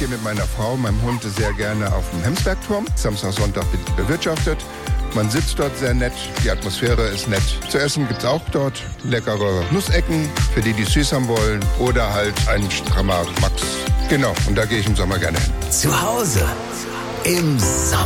gehe mit meiner Frau, meinem Hund sehr gerne auf den Hemsbergturm. Samstag, Sonntag bin ich bewirtschaftet. Man sitzt dort sehr nett, die Atmosphäre ist nett. Zu essen gibt's auch dort leckere Nussecken, für die süß haben wollen. Oder halt einen strammer Max. Genau, und da gehe ich im Sommer gerne hin. Zu Hause im Sommer.